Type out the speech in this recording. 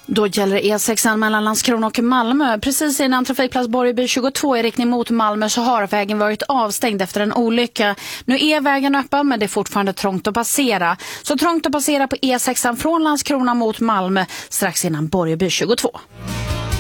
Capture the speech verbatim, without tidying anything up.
Då gäller E sexan mellan Landskrona och Malmö. Precis innan trafikplats Borgeby tjugotvå i riktning mot Malmö så har vägen varit avstängd efter en olycka. Nu är vägen öppen, men det är fortfarande trångt att passera. Så trångt att passera på E sexan från Landskrona mot Malmö strax innan Borgeby tjugotvå.